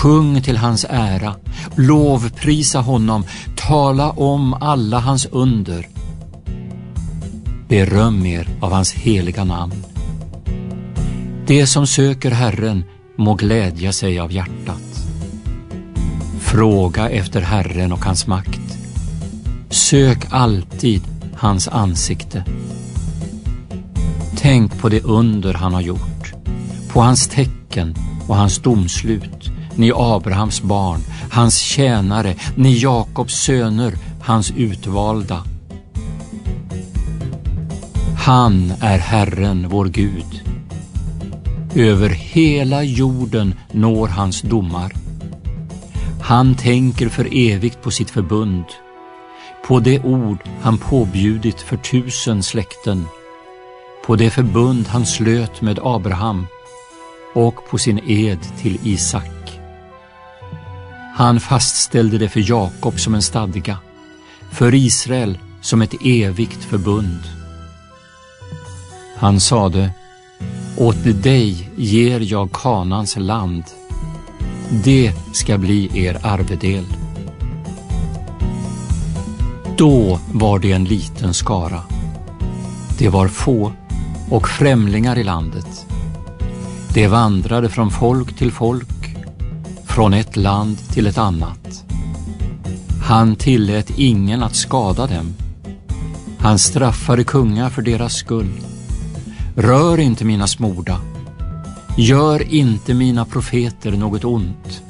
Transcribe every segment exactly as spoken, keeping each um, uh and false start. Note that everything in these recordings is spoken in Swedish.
Sjung till hans ära, lovprisa honom, tala om alla hans under. Beröm er av hans heliga namn. Det som söker Herren må glädja sig av hjärtat. Fråga efter Herren och hans makt. Sök alltid hans ansikte. Tänk på det under han har gjort, på hans tecken och hans domslut, ni Abrahams barn, hans tjänare, ni Jakobs söner, hans utvalda. Han är Herren, vår Gud. Över hela jorden når hans domar. Han tänker för evigt på sitt förbund, på det ord han påbjudit för tusen släkten, på det förbund han slöt med Abraham och på sin ed till Isak. Han fastställde det för Jakob som en stadga, för Israel som ett evigt förbund. Han sade: åt dig ger jag Kanans land, det ska bli er arvedel. Då var det en liten skara. Det var få och främlingar i landet. Det vandrade från folk till folk, från ett land till ett annat. Han tillät ingen att skada dem. Han straffade kungar för deras skull. Rör inte mina smorda. Gör inte mina profeter något ont.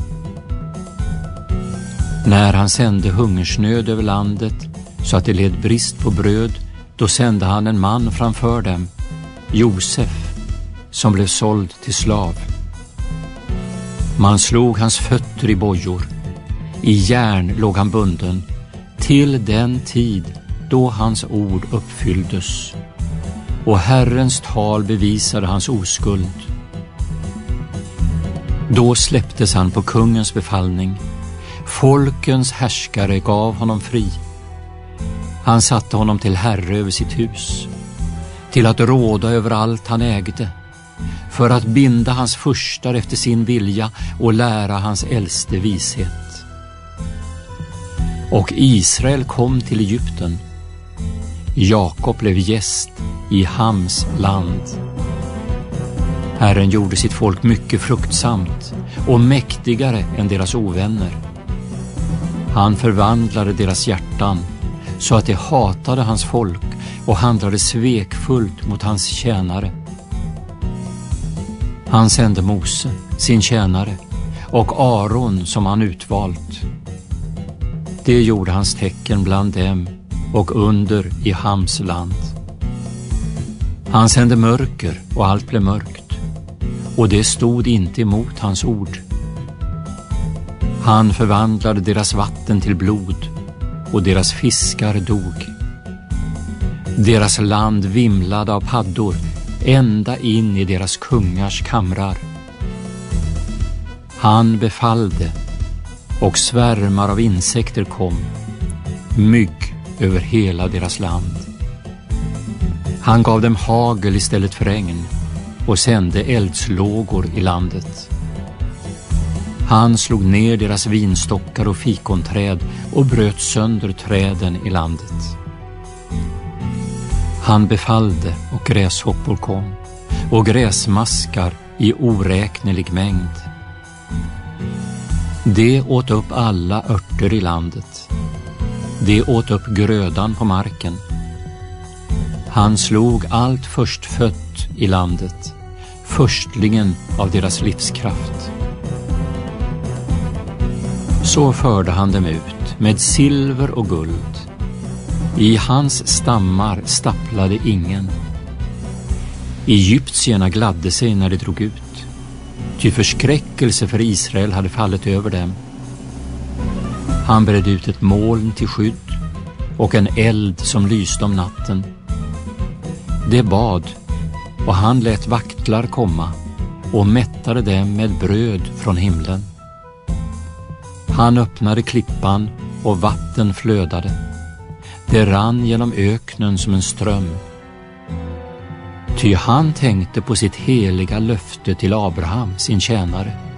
När han sände hungersnöd över landet så att det led brist på bröd, då sände han en man framför dem, Josef, som blev såld till slav. Man slog hans fötter i bojor. I järn låg han bunden till den tid då hans ord uppfylldes. Och Herrens tal bevisade hans oskuld. Då släpptes han på kungens befallning. Folkens härskare gav honom fri. Han satte honom till herre över sitt hus, till att råda över allt han ägde, för att binda hans furstar efter sin vilja och lära hans äldste vishet. Och Israel kom till Egypten. Jakob blev gäst i Hams land. Herren gjorde sitt folk mycket fruktsamt och mäktigare än deras ovänner. Han förvandlade deras hjärtan så att de hatade hans folk och handlade svekfullt mot hans tjänare. Han sände Mose, sin tjänare, och Aron som han utvalt. Det gjorde hans tecken bland dem och under i Hams land. Han sände mörker och allt blev mörkt, och det stod inte emot hans ord. Han förvandlade deras vatten till blod, och deras fiskar dog. Deras land vimlade av paddor ända in i deras kungars kamrar. Han befallde, och svärmar av insekter kom, mygg över hela deras land. Han gav dem hagel istället för regn och sände eldslågor i landet. Han slog ner deras vinstockar och fikonträd och bröt sönder träden i landet. Han befallde och gräshoppor kom och gräsmaskar i oräknelig mängd. Det åt upp alla örter i landet. Det åt upp grödan på marken. Han slog allt förstfött i landet, förstlingen av deras livskraft. Så förde han dem ut med silver och guld. I hans stammar stapplade ingen. Egyptierna gladde sig när de drog ut, ty förskräckelse för Israel hade fallit över dem. Han bredde ut ett moln till skydd och en eld som lyste om natten. Det bad, och han lät vaktlar komma och mättade dem med bröd från himlen. Han öppnade klippan och vatten flödade. Det rann genom öknen som en ström. Ty han tänkte på sitt heliga löfte till Abraham, sin tjänare.